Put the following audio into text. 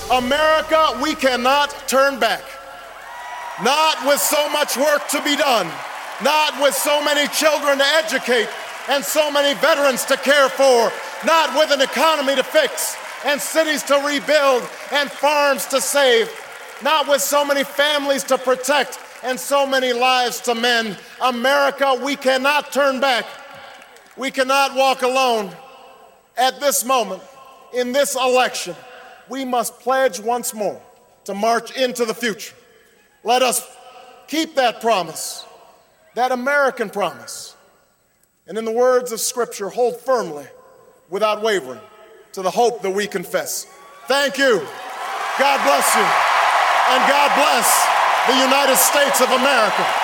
America, we cannot turn back. Not with so much work to be done, not with so many children to educate and so many veterans to care for, not with an economy to fix and cities to rebuild and farms to save, not with so many families to protect and so many lives to mend. America, we cannot turn back. We cannot walk alone. At this moment, in this election, we must pledge once more to march into the future. Let us keep that promise, that American promise, and in the words of Scripture, hold firmly, without wavering, to the hope that we confess. Thank you. God bless you. And God bless the United States of America.